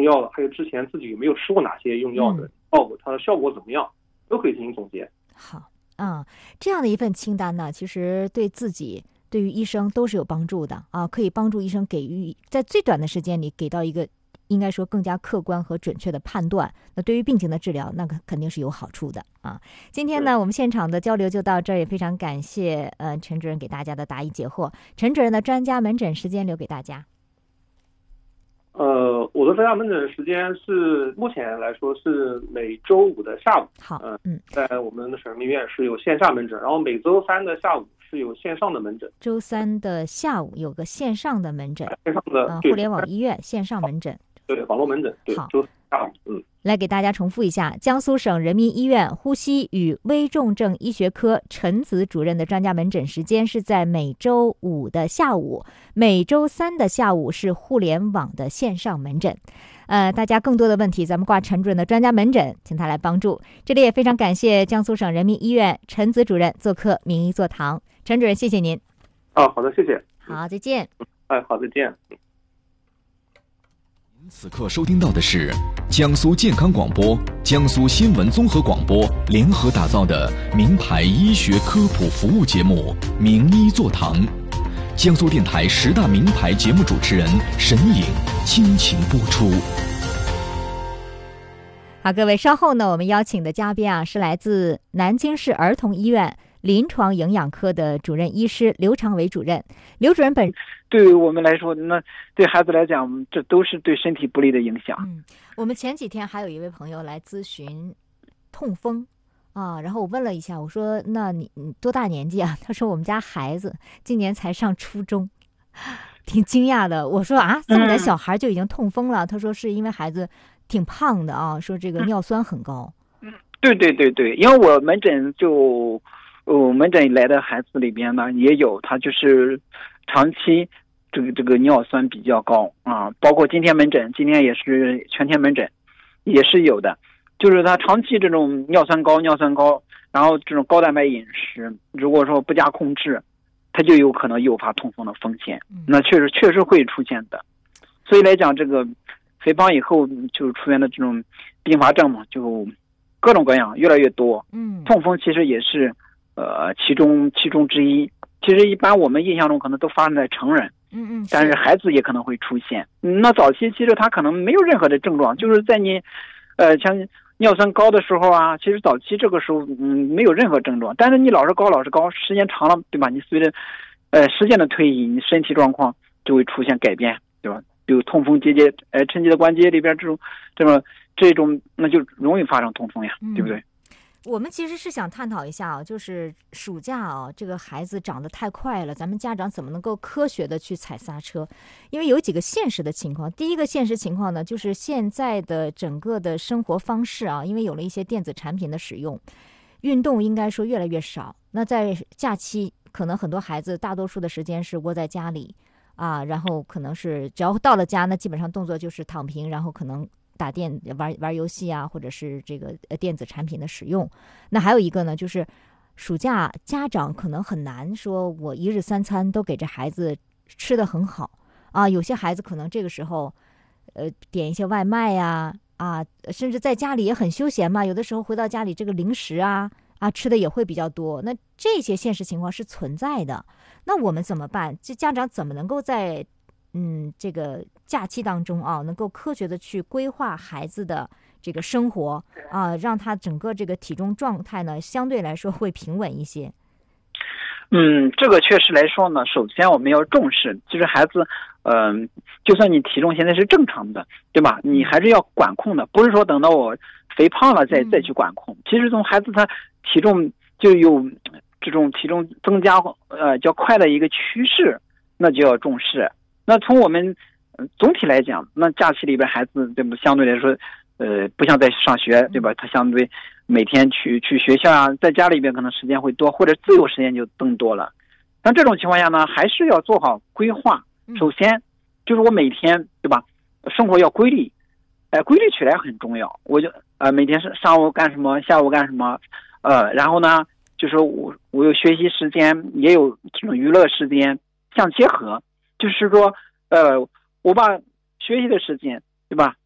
用药了，还有之前自己有没有吃过哪些用药的药物，它的效果怎么样，都可以进行总结。 好，这样的一份清单呢，其实对自己、对于医生都是有帮助的啊，可以帮助医生给予在最短的时间里给到一个应该说更加客观和准确的判断。那对于病情的治疗，那肯定是有好处的啊。今天呢，我们现场的交流就到这儿，也非常感谢陈主任给大家的答疑解惑。陈主任的专家门诊时间留给大家。 我的专家门诊时间是目前来说是每周5的下午。 好， 在我们的省人民医院是有线下门诊，然后每周3的下午是有线上的门诊。 周3的下午有个线上的门诊， 线上的互联网医院线上门诊， 对，网络门诊。对， 好， 周4下午。 来给大家重复一下，江苏省人民医院呼吸与危重症医学科陈子主任的专家门诊时间是在每周5的下午，每周3的下午是互联网的线上门诊。大家更多的问题，咱们挂陈主任的专家门诊，请他来帮助。这里也非常感谢江苏省人民医院陈子主任做客名医座堂。陈主任，谢谢您。 好的，谢谢。 好，再见。 好，再见。 您此刻收听到的是江苏健康广播、江苏新闻综合广播联合打造的名牌医学科普服务节目《名医座堂》，江苏电台10大名牌节目主持人沈颖倾情播出。 好，各位，稍后呢，我们邀请的嘉宾是来自南京市儿童医院临床营养科的主任医师刘长伟主任。刘主任对于我们来说，那对孩子来讲，这都是对身体不利的影响。 我们前几天还有一位朋友来咨询痛风然后我问了一下，我说那你多大年纪啊？他说我们家孩子今年才上初中，挺惊讶的。我说这么点小孩就已经痛风了？他说是因为孩子挺胖的说这个尿酸很高。 对，因为我门诊门诊来的孩子里边呢，也有他就是长期这个尿酸比较高包括今天也是全天门诊，也是有的，就是他长期这种尿酸高，然后这种高蛋白饮食，如果说不加控制，它就有可能诱发痛风的风险。那确实会出现的。所以来讲，这个肥胖以后就出现的这种并发症嘛，就各种各样越来越多。痛风其实也是其中之一。其实一般我们印象中可能都发生在成人，但是孩子也可能会出现。那早期其实他可能没有任何的症状，就是在你像尿酸高的时候其实早期这个时候没有任何症状，但是你老是高，时间长了，对吧？你随着时间的推移，你身体状况就会出现改变，对吧？比如痛风抻结的关节里边这种，那就容易发生痛风呀，对不对？ 我们其实是想探讨一下就是暑假这个孩子长得太快了，咱们家长怎么能够科学的去踩刹车？因为有几个现实的情况。第一个现实情况呢，就是现在的整个的生活方式因为有了一些电子产品的使用，运动应该说越来越少。那在假期，可能很多孩子大多数的时间是窝在家里然后可能是只要到了家，那基本上动作就是躺平，然后可能玩游戏或者是这个电子产品的使用。那还有一个呢，就是暑假家长可能很难说我1日3餐都给这孩子吃得很好有些孩子可能这个时候点一些外卖甚至在家里也很休闲嘛，有的时候回到家里这个零食吃的也会比较多。那这些现实情况是存在的，那我们怎么办？这家长怎么能够在这个假期当中能够科学的去规划孩子的这个生活让他整个这个体重状态呢相对来说会平稳一些。 这个确实来说呢，首先我们要重视，就是孩子就算你体重现在是正常的，对吧？你还是要管控的，不是说等到我肥胖了再去管控。其实从孩子他体重就有这种体重增加较快的一个趋势，那就要重视。那从我们总体来讲，那假期里边孩子对不相对来说不像在上学，对吧？他相对每天去学校在家里边可能时间会多，或者自由时间就更多了。那这种情况下呢，还是要做好规划。首先就是我每天，对吧，生活要规律，规律起来很重要。我就每天上午干什么，下午干什么，然后呢就是我有学习时间，也有这种娱乐时间相结合。就是说我把学习的时间，对吧，